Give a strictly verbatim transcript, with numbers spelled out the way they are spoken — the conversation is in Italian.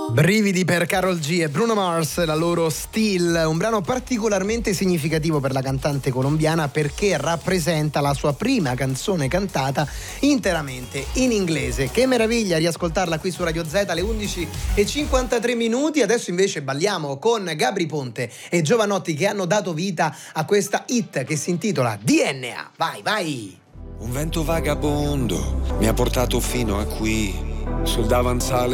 Brividi per Karol G e Bruno Mars, la loro Still, un brano particolarmente significativo per la cantante colombiana perché rappresenta la sua prima canzone cantata interamente in inglese. Che meraviglia riascoltarla qui su Radio Z alle undici e cinquantatré minuti. Adesso invece balliamo con Gabri Ponte e Giovanotti che hanno dato vita a questa hit che si intitola D N A. Vai, vai! Un vento vagabondo mi ha portato fino a qui, sul davanzale